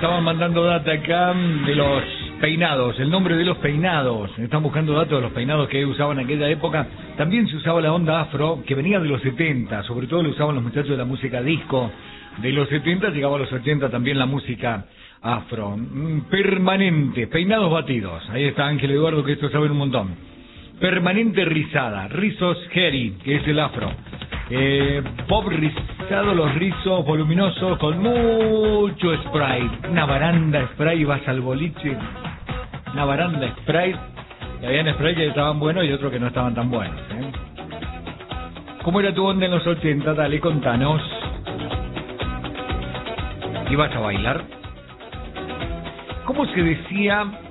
estaban mandando data acá de los peinados, el nombre de los peinados. Están buscando datos de los peinados que usaban en aquella época. También se usaba la onda afro, que venía de los 70, sobre todo lo usaban los muchachos de la música disco. De los 70 llegaba a los 80 también la música afro. Permanente, peinados batidos. Ahí está Ángel Eduardo, que esto sabe un montón. Permanente rizada, rizos hairy, que es el afro. Pop rizado, los rizos voluminosos con mucho spray. Una baranda spray, vas al boliche. Una baranda spray. Y habían spray que estaban buenos y otros que no estaban tan buenos. ¿Cómo era tu onda en los 80? Dale, contanos. ¿Ibas a bailar? ¿Cómo se decía